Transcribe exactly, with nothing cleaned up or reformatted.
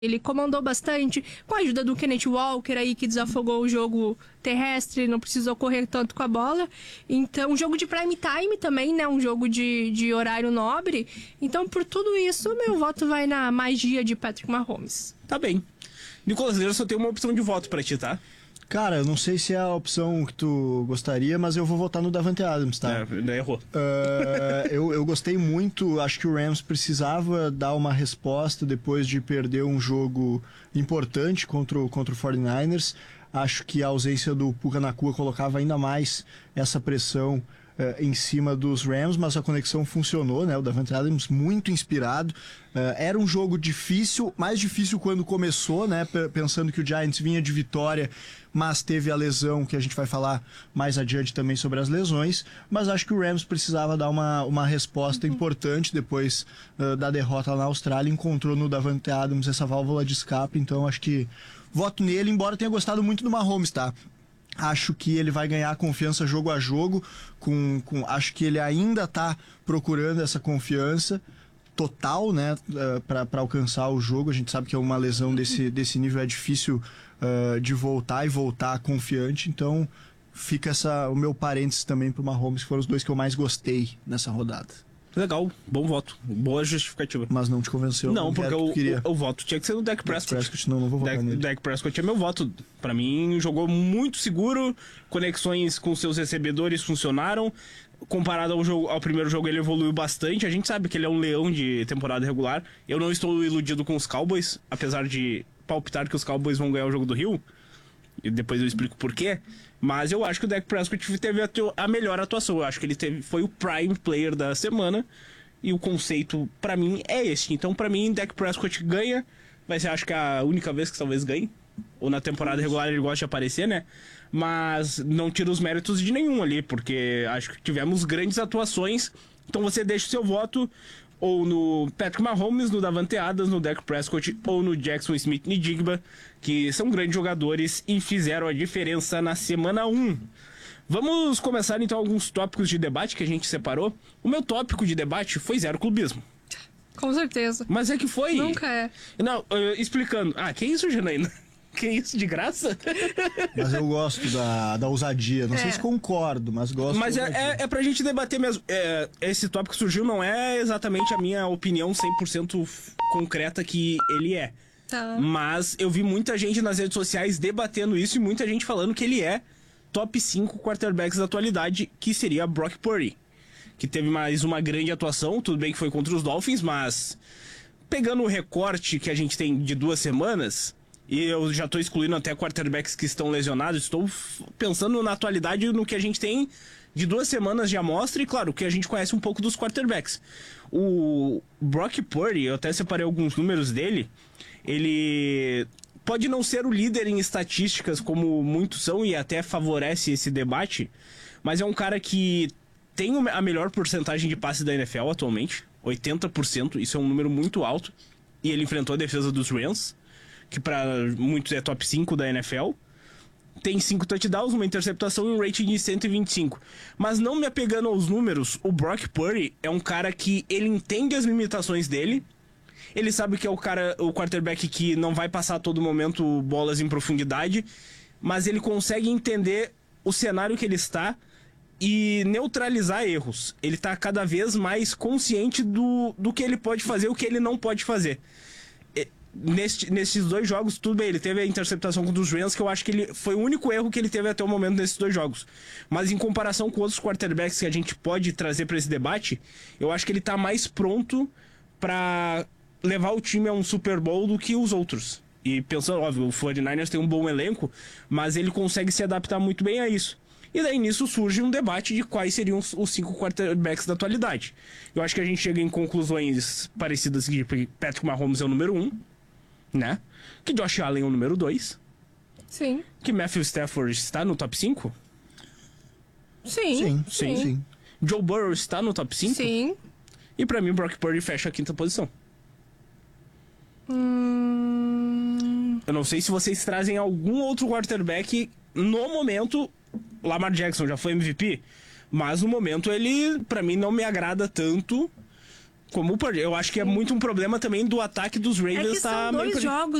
Ele comandou bastante, com a ajuda do Kenneth Walker aí, que desafogou o jogo terrestre, não precisou correr tanto com a bola. Então, um jogo de prime time também, né? Um jogo de, de horário nobre. Então, por tudo isso, meu voto vai na magia de Patrick Mahomes. Tá bem. Nicolas, eu só tenho uma opção de voto pra ti, tá? Cara, eu não sei se é a opção que tu gostaria, mas eu vou votar no Davante Adams, tá? É, daí errou. Uh, eu, eu gostei muito, acho que o Rams precisava dar uma resposta depois de perder um jogo importante contra o, contra o forty-niners. Acho que a ausência do Puka Nacua colocava ainda mais essa pressão Uh, em cima dos Rams, mas a conexão funcionou, né? O Davante Adams muito inspirado. Uh, era um jogo difícil, mais difícil quando começou, né? P- pensando que o Giants vinha de vitória, mas teve a lesão, que a gente vai falar mais adiante também sobre as lesões. Mas acho que o Rams precisava dar uma, uma resposta uhum. importante depois uh, da derrota lá na Austrália. Encontrou no Davante Adams essa válvula de escape, então acho que voto nele, embora tenha gostado muito do Mahomes, tá? Acho que ele vai ganhar confiança jogo a jogo, com, com, acho que ele ainda está procurando essa confiança total, né, para alcançar o jogo. A gente sabe que é uma lesão desse, desse nível, é difícil uh, de voltar e voltar confiante, então fica essa, o meu parênteses também para o Mahomes, que foram os dois que eu mais gostei nessa rodada. Legal, bom voto, boa justificativa. Mas não te convenceu? Não, porque o, o, o voto tinha que ser do Dak Prescott. Prescott não, não vou votar Dak, nele. Dak Prescott é meu voto. Pra mim, jogou muito seguro, conexões com seus recebedores funcionaram. Comparado ao, jogo, ao primeiro jogo, ele evoluiu bastante. A gente sabe que ele é um leão de temporada regular. Eu não estou iludido com os Cowboys, apesar de palpitar que os Cowboys vão ganhar o jogo do Rio. E depois eu explico por quê. Mas eu acho que o Dak Prescott teve a, a melhor atuação. Eu acho que ele teve, foi o prime player da semana. E o conceito, pra mim, é esse. Então, pra mim, Dak Prescott ganha. Vai ser, acho que, a única vez que talvez ganhe. Ou na temporada regular ele gosta de aparecer, né? Mas não tira os méritos de nenhum ali. Porque acho que tivemos grandes atuações. Então você deixa o seu voto ou no Patrick Mahomes, no Davante Adams, no Dak Prescott ou no Jackson Smith-Njigba, que são grandes jogadores e fizeram a diferença na semana um. Vamos começar então alguns tópicos de debate que a gente separou. O meu tópico de debate foi zero clubismo. Com certeza. Mas é que foi... Nunca é. Não, uh, explicando. Ah, que isso, Janaína? Que isso, de graça? Mas eu gosto da, da ousadia. Não é. sei se concordo, mas gosto. Mas é, é, é pra gente debater mesmo. É, esse tópico surgiu, não é exatamente a minha opinião cem por cento concreta que ele é. Tá. Mas eu vi muita gente nas redes sociais debatendo isso e muita gente falando que ele é top cinco quarterbacks da atualidade, que seria Brock Purdy. Que teve mais uma grande atuação, tudo bem que foi contra os Dolphins, mas pegando o recorte que a gente tem de duas semanas... E eu já estou excluindo até quarterbacks que estão lesionados. Estou pensando na atualidade no que a gente tem de duas semanas de amostra. E claro, que a gente conhece um pouco dos quarterbacks. O Brock Purdy, eu até separei alguns números dele. Ele pode não ser o líder em estatísticas como muitos são e até favorece esse debate. Mas é um cara que tem a melhor porcentagem de passe da N F L atualmente. oitenta por cento, isso é um número muito alto. E ele enfrentou a defesa dos Rams, que para muitos é top cinco da N F L. Tem cinco touchdowns, uma interceptação e um rating de cento e vinte e cinco. Mas não me apegando aos números, o Brock Purdy é um cara que ele entende as limitações dele. Ele sabe que é o cara, o quarterback que não vai passar a todo momento bolas em profundidade, mas ele consegue entender o cenário que ele está e neutralizar erros. Ele está cada vez mais consciente do, do que ele pode fazer e o que ele não pode fazer. Neste, nesses dois jogos, tudo bem, ele teve a interceptação contra os Rams, que eu acho que ele foi o único erro que ele teve até o momento nesses dois jogos. Mas em comparação com outros quarterbacks que a gente pode trazer para esse debate, eu acho que ele tá mais pronto para levar o time a um Super Bowl do que os outros. E pensando, óbvio, o forty-niners tem um bom elenco, mas ele consegue se adaptar muito bem a isso. E daí nisso surge um debate de quais seriam os, os cinco quarterbacks da atualidade. Eu acho que a gente chega em conclusões parecidas de que Patrick Mahomes é o número um, né? Que Josh Allen é o número dois. Sim. Que Matthew Stafford está no top cinco. Sim. Sim, sim. sim. sim. Joe Burrow está no top cinco. Sim. E pra mim, Brock Purdy fecha a quinta posição. Hum... Eu não sei se vocês trazem algum outro quarterback no momento. Lamar Jackson já foi M V P, mas no momento ele, pra mim, não me agrada tanto Como o Purdy. Eu acho que é muito um problema também do ataque dos É Ravens que tá são meio dois perdido. jogos